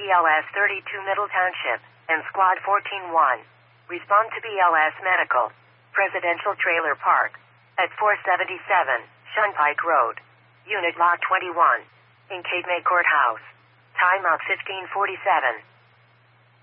BLS 32 Middle Township, and Squad 14-1. Respond to BLS Medical. Presidential Trailer Park. At 477, Shunpike Road. Unit Lot 21. In Cape May Courthouse. Timeout 1547.